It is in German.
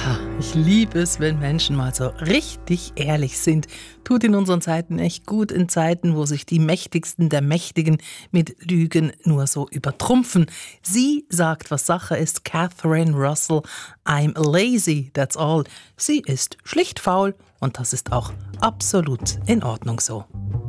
Ich liebe es, wenn Menschen mal so richtig ehrlich sind. Tut in unseren Zeiten echt gut, in Zeiten, wo sich die Mächtigsten der Mächtigen mit Lügen nur so übertrumpfen. Sie sagt, was Sache ist, Catherine Russell. I'm lazy, that's all. Sie ist schlicht faul und das ist auch absolut in Ordnung so.